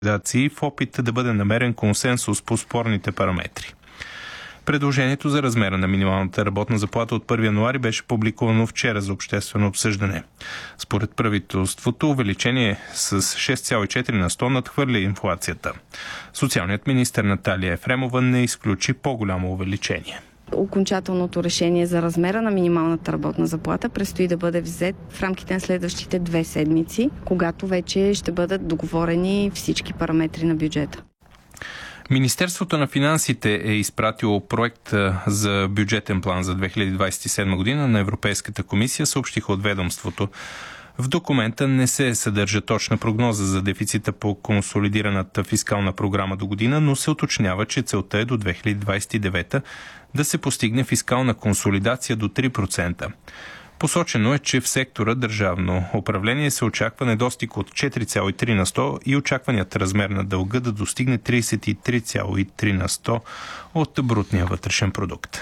в опит да бъде намерен консенсус по спорните параметри. Предложението за размера на минималната работна заплата от 1 януари беше публикувано вчера за обществено обсъждане. Според правителството, увеличение с 6,4 на 100 надхвърля инфлацията. Социалният министър Наталия Ефремова не изключи по-голямо увеличение. Окончателното решение за размера на минималната работна заплата предстои да бъде взет в рамките на следващите 2 седмици, когато вече ще бъдат договорени всички параметри на бюджета. Министерството на финансите е изпратило проект за бюджетен план за 2027 година на Европейската комисия, съобщиха от ведомството. В документа не се съдържа точна прогноза за дефицита по консолидираната фискална програма до година, но се уточнява, че целта е до 2029 да се постигне фискална консолидация до 3%. Посочено е, че в сектора държавно управление се очаква недостиг от 4,3 на 100 и очакваният размер на дълга да достигне 33,3 на 100 от брутния вътрешен продукт.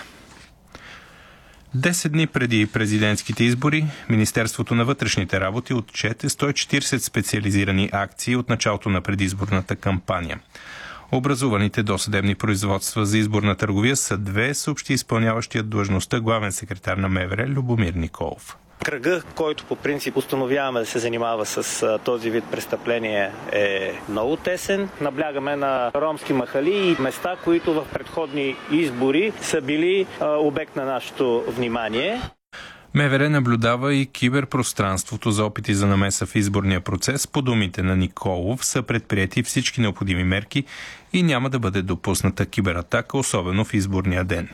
10 дни преди президентските избори, Министерството на вътрешните работи отчете 140 специализирани акции от началото на предизборната кампания. Образуваните досъдебни производства за изборна търговия са 2, съобщи изпълняващият длъжността главен секретар на МВР Любомир Николов. Кръга, който по принцип установяваме да се занимава с този вид престъпление, е много тесен. Наблягаме на ромски махали и места, които в предходни избори са били обект на нашето внимание. МВР наблюдава и киберпространството за опити за намеса в изборния процес. По думите на Николов са предприети всички необходими мерки и няма да бъде допусната кибератака, особено в изборния ден.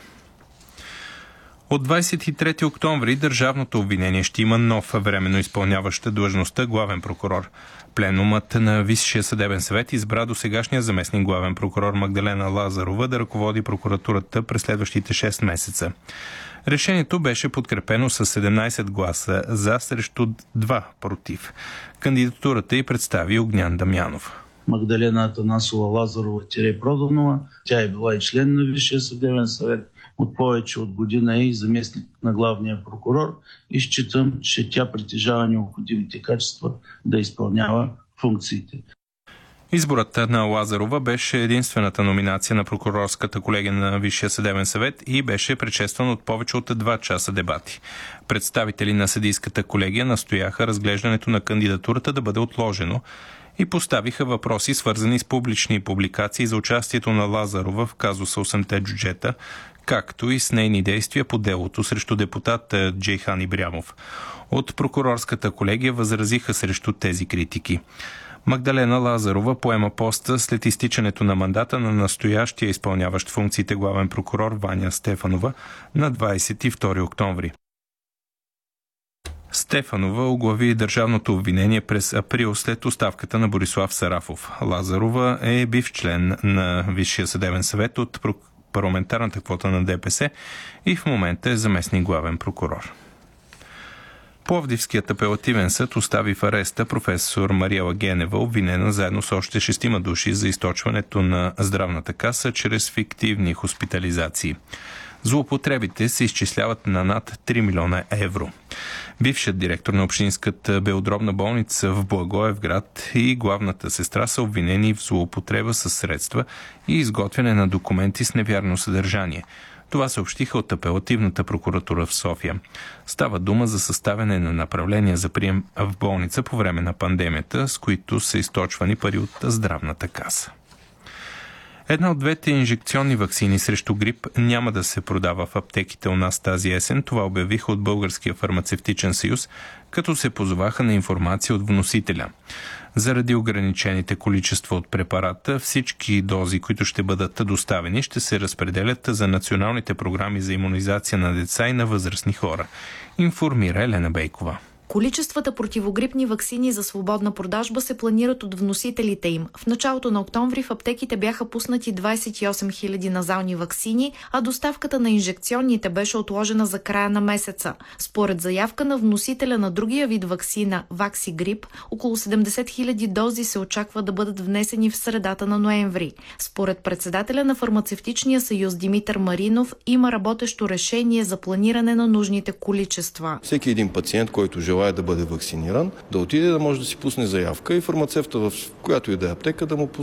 От 23 октомври държавното обвинение ще има нов временно изпълняваща длъжността главен прокурор. Пленумът на Висшия съдебен съвет избра досегашния заместник главен прокурор Магдалена Лазарова да ръководи прокуратурата през следващите 6 месеца. Решението беше подкрепено с 17 гласа за срещу 2 против. Кандидатурата й представи Огнян Дамянов. Магдалена Атанасова Лазарова-Проданова. Тя е била и член на Висшия съдебен съвет. От повече от година е и заместник на главния прокурор и считам, че тя притежава необходимите качества да изпълнява функциите. Изборът на Лазарова беше единствената номинация на прокурорската колегия на Висшия съдебен съвет и беше предшестван от повече от 2 часа дебати. Представители на съдийската колегия настояха разглеждането на кандидатурата да бъде отложено и поставиха въпроси, свързани с публични публикации за участието на Лазарова в казуса 8-те джуджета, както и с нейни действия по делото срещу депутат Джейхан Ибрямов. От прокурорската колегия възразиха срещу тези критики. Магдалена Лазарова поема поста след изтичането на мандата на настоящия изпълняващ функциите главен прокурор Ваня Стефанова на 22 октомври. Стефанова оглави държавното обвинение през април след оставката на Борислав Сарафов. Лазарова е бивш член на Висшия съдебен съвет от парламентарната квота на ДПС и в момента е заместник главен прокурор. Пловдивският апелативен съд остави в ареста професор Мариела Генева, обвинена заедно с още 6 души за източването на здравната каса чрез фиктивни хоспитализации. Злоупотребите се изчисляват на над 3 милиона евро. Бившият директор на общинската белодробна болница в Благоевград и главната сестра са обвинени в злоупотреба с средства и изготвяне на документи с невярно съдържание. Това съобщиха от апелативната прокуратура в София. Става дума за съставяне на направления за прием в болница по време на пандемията, с които са източвани пари от здравната каса. Една от 2 инжекционни ваксини срещу грип няма да се продава в аптеките у нас тази есен. Това обявиха от Българския фармацевтичен съюз, като се позоваха на информация от вносителя. Заради ограничените количества от препарата, всички дози, които ще бъдат доставени, ще се разпределят за националните програми за имунизация на деца и на възрастни хора, информира Елена Бейкова. Количествата противогрипни ваксини за свободна продажба се планират от вносителите им. В началото на октомври в аптеките бяха пуснати 28 000 назални ваксини, а доставката на инжекционните беше отложена за края на месеца. Според заявка на вносителя на другия вид ваксина Ваксигрип, около 70 000 дози се очаква да бъдат внесени в средата на ноември. Според председателя на фармацевтичния съюз Димитър Маринов има работещо решение за планиране на нужните количества. Всеки един пациент, който желая да бъде вакциниран, да отиде, да може да си пусне заявка и фармацевта в която и да е аптека да му пусне